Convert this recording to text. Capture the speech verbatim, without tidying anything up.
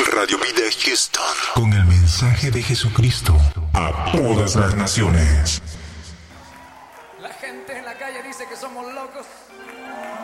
Radio Vida Houston. Con el mensaje de Jesucristo a todas las naciones. La gente en la calle dice que somos locos.